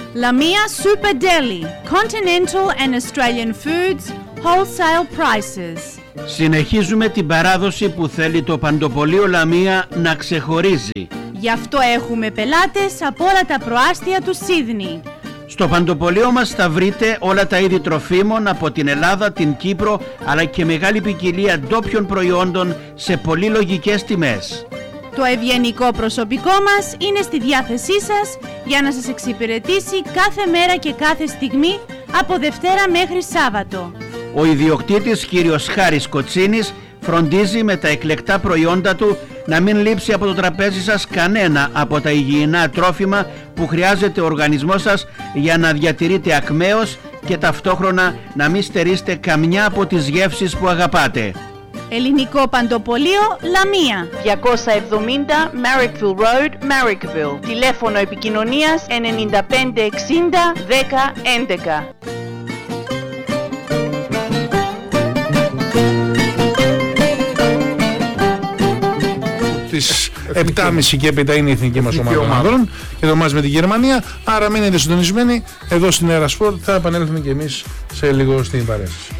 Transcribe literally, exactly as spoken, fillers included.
Lamia Super Deli, continental and Australian foods, wholesale prices. Συνεχίζουμε την παράδοση που θέλει το Παντοπωλείο Λαμία να ξεχωρίζει. Γι' αυτό έχουμε πελάτες από όλα τα προάστια του Σίδνεϊ. Στο Παντοπωλείο μας θα βρείτε όλα τα είδη τροφίμων από την Ελλάδα, την Κύπρο, αλλά και μεγάλη ποικιλία ντόπιων προϊόντων σε πολύ λογικές τιμές. Το ευγενικό προσωπικό μας είναι στη διάθεσή σας για να σας εξυπηρετήσει κάθε μέρα και κάθε στιγμή από Δευτέρα μέχρι Σάββατο. Ο ιδιοκτήτης κύριος Χάρης Κοτσίνης φροντίζει με τα εκλεκτά προϊόντα του να μην λείψει από το τραπέζι σας κανένα από τα υγιεινά τρόφιμα που χρειάζεται ο οργανισμός σας για να διατηρείτε ακμαίος και ταυτόχρονα να μην στερείστε καμιά από τις γεύσεις που αγαπάτε. Ελληνικό Παντοπωλείο Λαμία, διακόσια εβδομήντα Marrickville Road, Marrickville. Τηλέφωνο επικοινωνίας ενενήντα πέντε εξήντα δέκα έντεκα. Τις επτά και μισή και έπειτα είναι η εθνική μας ομάδα των ανδρών και το μάτς με τη Γερμανία. Άρα μείνετε συντονισμένοι εδώ στην Air Sport. Θα επανέλθουμε και εμείς σε λίγο στην παρέα σας.